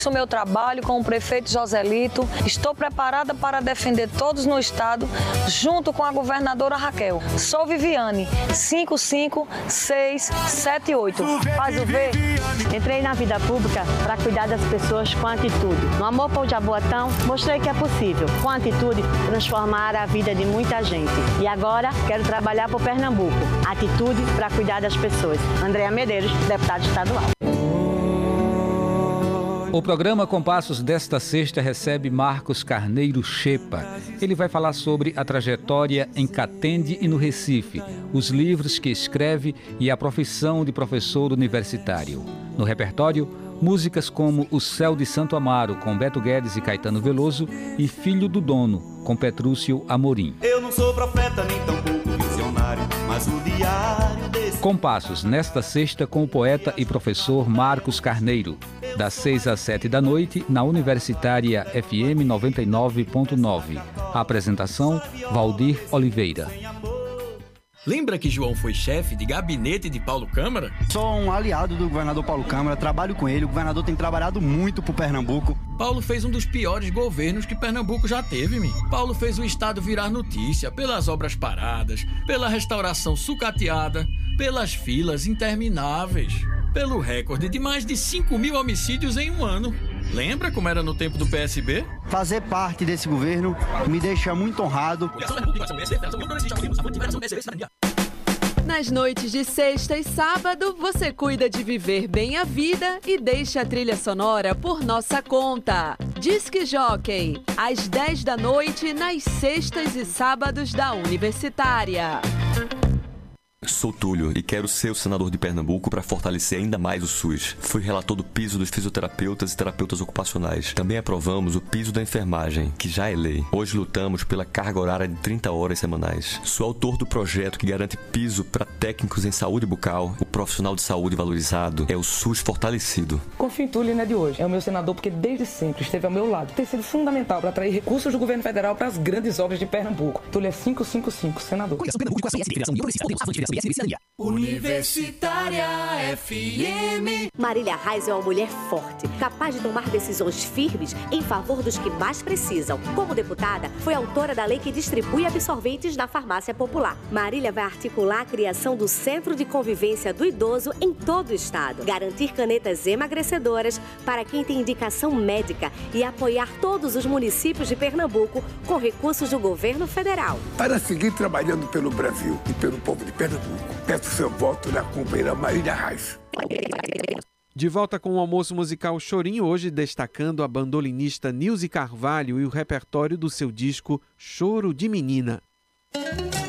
O meu trabalho com o prefeito Joselito, estou preparada para defender todos no estado, junto com a governadora Raquel. Sou Viviane, 55678. Faz o ver? Entrei na vida pública para cuidar das pessoas com atitude. No Amor por Jaboatão, mostrei que é possível, com atitude, transformar a vida de muita gente. E agora, quero trabalhar por Pernambuco. Atitude para cuidar das pessoas. Andréa Medeiros, deputada estadual. O programa Compassos desta sexta recebe Marcos Carneiro Chepa. Ele vai falar sobre a trajetória em Catende e no Recife, os livros que escreve e a profissão de professor universitário. No repertório, músicas como O Céu de Santo Amaro, com Beto Guedes e Caetano Veloso, e Filho do Dono, com Petrúcio Amorim. Eu não sou profeta nem tampouco visionário, mas o diário desse... Compassos nesta sexta com o poeta e professor Marcos Carneiro, das 6 às 7 da noite, na Universitária FM 99.9. A apresentação, Valdir Oliveira. Lembra que João foi chefe de gabinete de Paulo Câmara? Sou um aliado do governador Paulo Câmara, trabalho com ele, o governador tem trabalhado muito por Pernambuco. Paulo fez um dos piores governos que Pernambuco já teve, Paulo fez o estado virar notícia pelas obras paradas, pela restauração sucateada, pelas filas intermináveis, pelo recorde de mais de 5.000 homicídios em um ano. Lembra como era no tempo do PSB? Fazer parte desse governo me deixa muito honrado. Nas noites de sexta e sábado, você cuida de viver bem a vida e deixa a trilha sonora por nossa conta. Disque Jockey, às 10 da noite, nas sextas e sábados da Universitária. Sou Túlio e quero ser o senador de Pernambuco para fortalecer ainda mais o SUS. Fui relator do piso dos fisioterapeutas e terapeutas ocupacionais. Também aprovamos o piso da enfermagem, que já é lei. Hoje lutamos pela carga horária de 30 horas semanais. Sou autor do projeto que garante piso para técnicos em saúde bucal. O profissional de saúde valorizado é o SUS fortalecido. Confio em Túlio, não é de hoje. É o meu senador porque desde sempre esteve ao meu lado. Tem sido fundamental para atrair recursos do governo federal para as grandes obras de Pernambuco. Túlio é 555, senador. Universitária FM. Marília Reis é uma mulher forte, capaz de tomar decisões firmes em favor dos que mais precisam. Como deputada, foi autora da lei que distribui absorventes na farmácia popular. Marília vai articular a criação do Centro de Convivência do Idoso em todo o estado, garantir canetas emagrecedoras para quem tem indicação médica e apoiar todos os municípios de Pernambuco com recursos do governo federal. Para seguir trabalhando pelo Brasil e pelo povo de Pernambuco, peço seu voto na companheira Marília Reis. De volta com o almoço musical Chorinho, hoje destacando a bandolinista Nilce Carvalho e o repertório do seu disco Choro de Menina.